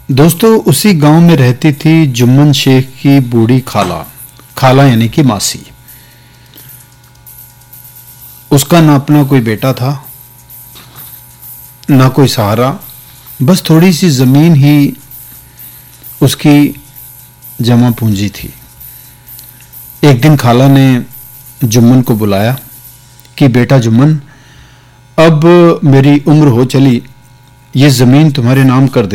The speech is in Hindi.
दोस्तों, उसी गांव में रहती थी जुम्मन शेख की बूढ़ी खाला। खाला यानी कि मासी। उसका ना अपना कोई बेटा था, ना कोई सहारा, बस थोड़ी सी जमीन ही उसकी जमा पूंजी थी। एक दिन खाला ने जुम्मन को बुलाया कि बेटा जुम्मन, अब मेरी उम्र हो चली, ये जमीन तुम्हारे नाम कर दे